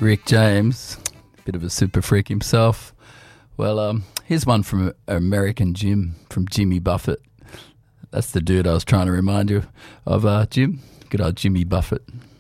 Rick James, bit of a super freak himself. Well, here's one from American Jim, from Jimmy Buffett. That's the dude I was trying to remind you of, Jim. Good old Jimmy Buffett.